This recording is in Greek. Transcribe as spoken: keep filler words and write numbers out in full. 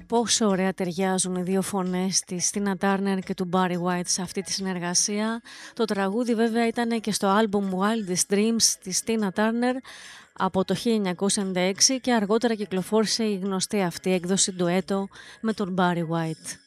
Πόσο ωραία ταιριάζουν οι δύο φωνές της Tina Turner και του Barry White σε αυτή τη συνεργασία. Το τραγούδι βέβαια ήταν και στο άλμπουμ Wildest Dreams της Tina Turner από το χίλια εννιακόσια ενενήντα έξι και αργότερα κυκλοφόρησε η γνωστή αυτή έκδοση ντουέτο με τον Barry White.